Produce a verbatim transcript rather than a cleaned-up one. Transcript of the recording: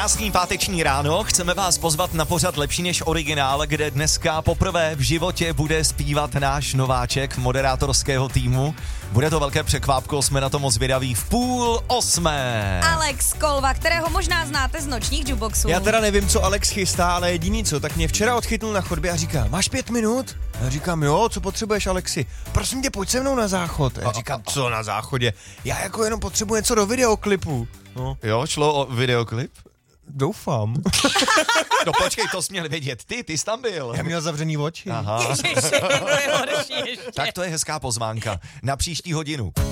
Krásný páteční ráno, chceme vás pozvat na pořad Lepší než originál, kde dneska poprvé v životě bude zpívat náš nováček moderátorského týmu. Bude to velké překvápko, jsme na to moc zvědaví v půl osmé. Alex Kolva, kterého možná znáte z nočních jukeboxů. Já teda nevím, co Alex chystá, ale jediný co, tak mě včera odchytnul na chodbě a říká, máš pět minut? Já říkám, jo, co potřebuješ, Alexi? Prosím tě, pojď se mnou na záchod. Já říkám, co na záchodě? Já jako jenom potřebuji něco do videoklipu. No. Jo, šlo o videoklip? Doufám. No počkej, to jsi měl vědět ty, ty jsi tam byl. Já měl zavřený oči. Aha. Ježiši, to je horší ještě. Tak to je hezká pozvánka na příští hodinu.